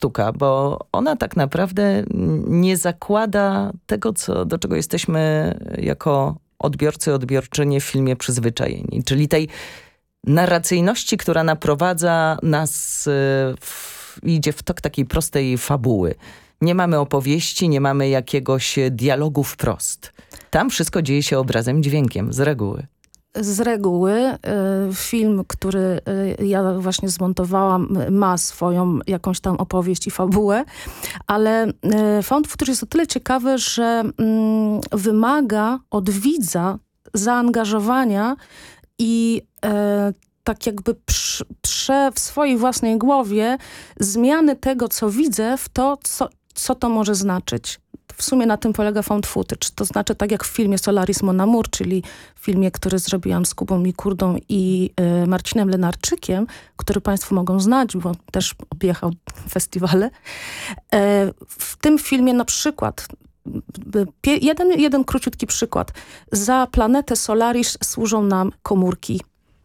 sztuka, bo ona tak naprawdę nie zakłada tego, do czego jesteśmy jako odbiorcy, odbiorczynie w filmie przyzwyczajeni. Czyli tej narracyjności, która naprowadza nas, idzie w tok takiej prostej fabuły. Nie mamy opowieści, nie mamy jakiegoś dialogu wprost. Tam wszystko dzieje się obrazem, dźwiękiem, z reguły. Z reguły film, który ja właśnie zmontowałam, ma swoją jakąś tam opowieść i fabułę, ale found footage jest o tyle ciekawy, że wymaga od widza zaangażowania i tak jakby w swojej własnej głowie zmiany tego, co widzę, w to, co to może znaczyć. W sumie na tym polega found footage. To znaczy tak jak w filmie Solaris Mon Amour, czyli w filmie, który zrobiłam z Kubą Mikurdą i Marcinem Lenarczykiem, który państwo mogą znać, bo też objechał festiwale. W tym filmie na przykład jeden króciutki przykład. Za planetę Solaris służą nam komórki.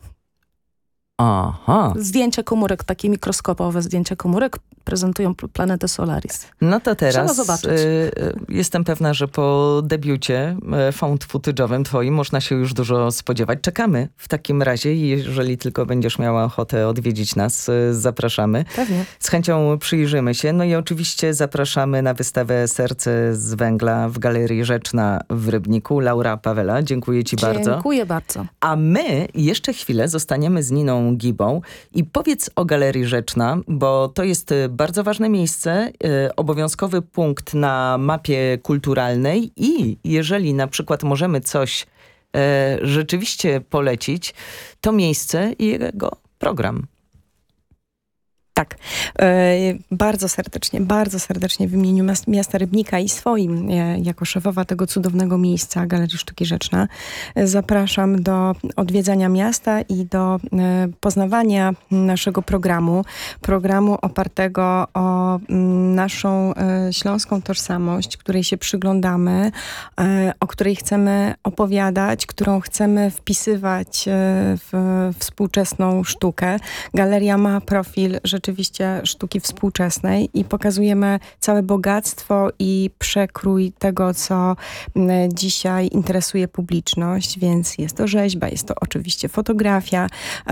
Aha. Zdjęcia komórek, takie mikroskopowe zdjęcia komórek prezentują planetę Solaris. No to teraz trzeba zobaczyć. Jestem pewna, że po debiucie found footage'owym twoim można się już dużo spodziewać. Czekamy w takim razie i jeżeli tylko będziesz miała ochotę odwiedzić nas, zapraszamy. Pewnie. Z chęcią przyjrzymy się. No i oczywiście zapraszamy na wystawę Serce z węgla w Galerii Rzeczna w Rybniku. Laura Pawela, dziękuję ci bardzo. Dziękuję bardzo. A my jeszcze chwilę zostaniemy z Niną Gibą i powiedz o Galerii Rzeczna, bo to jest bardzo ważne miejsce, obowiązkowy punkt na mapie kulturalnej i jeżeli na przykład możemy coś rzeczywiście polecić, to miejsce i jego program. Tak, bardzo serdecznie w imieniu miasta Rybnika i swoim, jako szefowa tego cudownego miejsca Galerii Sztuki Rzeczna, zapraszam do odwiedzania miasta i do poznawania naszego programu opartego o naszą śląską tożsamość, której się przyglądamy, o której chcemy opowiadać, którą chcemy wpisywać w współczesną sztukę. Galeria ma profil rzeczywiście sztuki współczesnej i pokazujemy całe bogactwo i przekrój tego, co dzisiaj interesuje publiczność, więc jest to rzeźba, jest to oczywiście fotografia,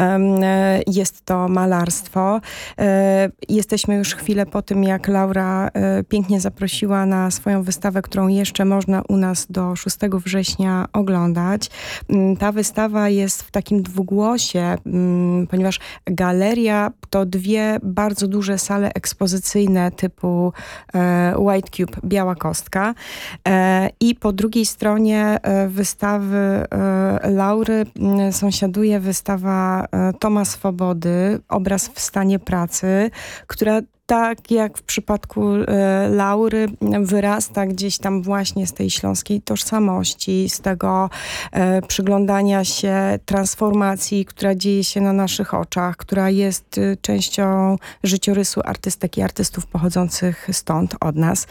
jest to malarstwo. Jesteśmy już chwilę po tym, jak Laura pięknie zaprosiła na swoją wystawę, którą jeszcze można u nas do 6 września oglądać. Ta wystawa jest w takim dwugłosie, ponieważ galeria to dwie bardzo duże sale ekspozycyjne typu White Cube, Biała Kostka i po drugiej stronie wystawy Laury sąsiaduje wystawa Toma Swobody, Obraz w stanie pracy, która tak jak w przypadku Laury wyrasta gdzieś tam właśnie z tej śląskiej tożsamości, z tego przyglądania się transformacji, która dzieje się na naszych oczach, która jest częścią życiorysu artystek i artystów pochodzących stąd, od nas.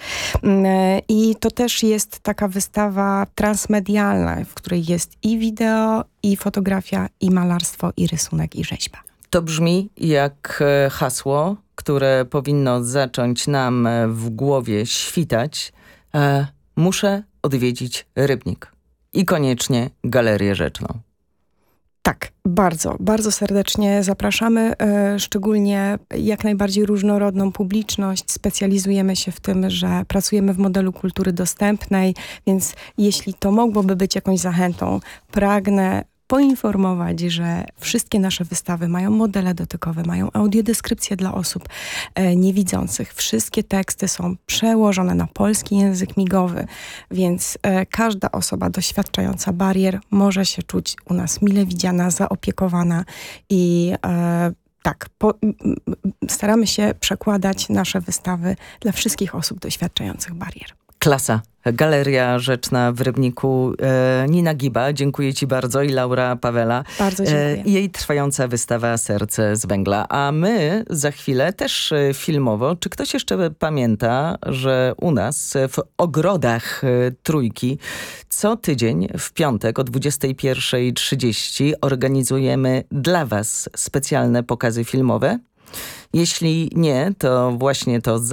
I to też jest taka wystawa transmedialna, w której jest i wideo, i fotografia, i malarstwo, i rysunek, i rzeźba. To brzmi jak hasło, które powinno zacząć nam w głowie świtać. Muszę odwiedzić Rybnik i koniecznie Galerię Rzeczną. Tak, bardzo serdecznie zapraszamy, szczególnie jak najbardziej różnorodną publiczność. Specjalizujemy się w tym, że pracujemy w modelu kultury dostępnej, więc jeśli to mogłoby być jakąś zachętą, pragnę poinformować, że wszystkie nasze wystawy mają modele dotykowe, mają audiodeskrypcje dla osób niewidzących. Wszystkie teksty są przełożone na polski język migowy, więc każda osoba doświadczająca barier może się czuć u nas mile widziana, zaopiekowana i tak, staramy się przekładać nasze wystawy dla wszystkich osób doświadczających barier. Klasa. Galeria Rzeczna w Rybniku. Nina Giba, dziękuję ci bardzo i Laura Pawela. Bardzo dziękuję. Jej trwająca wystawa Serce z węgla. A my za chwilę też filmowo. Czy ktoś jeszcze pamięta, że u nas w ogrodach Trójki co tydzień w piątek o 21:30 organizujemy dla was specjalne pokazy filmowe? Jeśli nie, to właśnie to